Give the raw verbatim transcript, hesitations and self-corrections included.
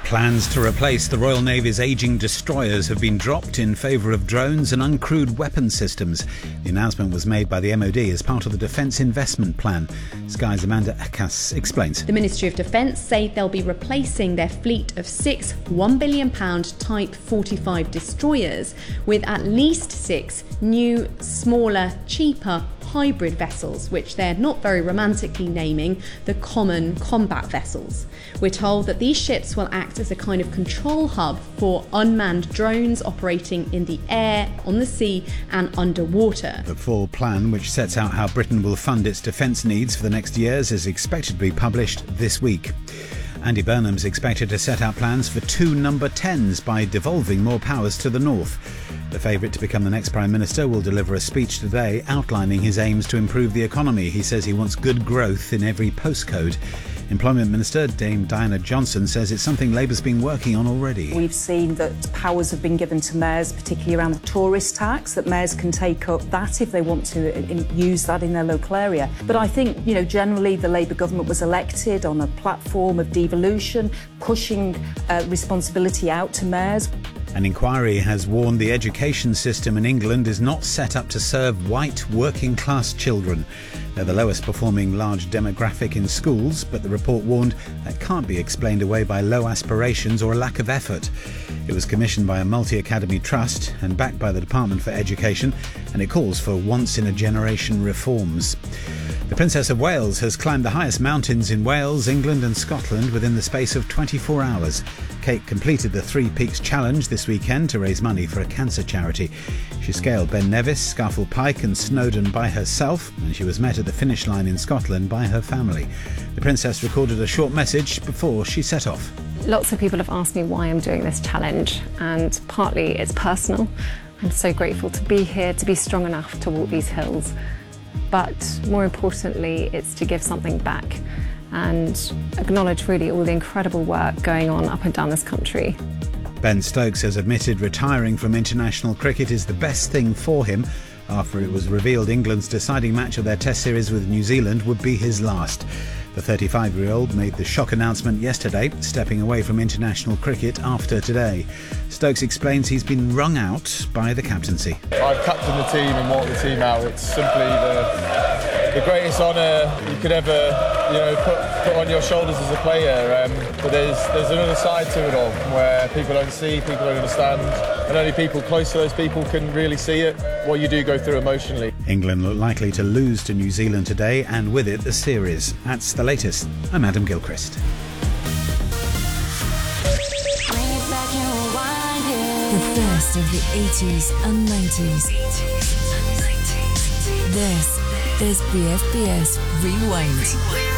Plans to replace the Royal Navy's ageing destroyers have been dropped in favour of drones and uncrewed weapon systems. The announcement was made by the M O D as part of the Defence Investment Plan. Sky's Amanda Akas explains. The Ministry of Defence say they'll be replacing their fleet of six one billion pound Type forty-five destroyers with at least six new, smaller, cheaper hybrid vessels, which they're not very romantically naming the Common Combat Vessels. We're told that these ships will act as a kind of control hub for unmanned drones operating in the air, on the sea and underwater. The full plan, which sets out how Britain will fund its defence needs for the next years, is expected to be published this week. Andy Burnham's expected to set out plans for two number tens by devolving more powers to the north. The favourite to become the next Prime Minister will deliver a speech today outlining his aims to improve the economy. He says he wants good growth in every postcode. Employment Minister Dame Diana Johnson says it's something Labour's been working on already. We've seen that powers have been given to mayors, particularly around the tourist tax, that mayors can take up that if they want to use that in their local area. But I think, you know, generally the Labour government was elected on a platform of devolution, pushing uh, responsibility out to mayors. An inquiry has warned the education system in England is not set up to serve white working-class children. They're the lowest performing large demographic in schools, but the report warned that can't be explained away by low aspirations or a lack of effort. It was commissioned by a multi-academy trust and backed by the Department for Education, and it calls for once-in-a-generation reforms. The Princess of Wales has climbed the highest mountains in Wales, England and Scotland within the space of twenty-four hours. Kate completed the Three Peaks Challenge this weekend to raise money for a cancer charity. She scaled Ben Nevis, Scafell Pike and Snowdon by herself, and she was met at the finish line in Scotland by her family. The Princess recorded a short message before she set off. Lots of people have asked me why I'm doing this challenge, and partly it's personal. I'm so grateful to be here, to be strong enough to walk these hills. But more importantly, it's to give something back and acknowledge really all the incredible work going on up and down this country. Ben Stokes has admitted retiring from international cricket is the best thing for him after it was revealed England's deciding match of their Test series with New Zealand would be his last. The thirty-five-year-old made the shock announcement yesterday, stepping away from international cricket after today. Stokes explains he's been wrung out by the captaincy. I've captained the team and walked the team out. It's simply the, the greatest honour you could ever, you know, put, put on your shoulders as a player. Um, but there's there's another side to it all, where people don't see, people don't understand, and only people close to those people can really see it, what you do go through emotionally. England look likely to lose to New Zealand today, and with it the series. That's the latest. I'm Adam Gilchrist. The best of the eighties and nineties. This is B F B S Rewind.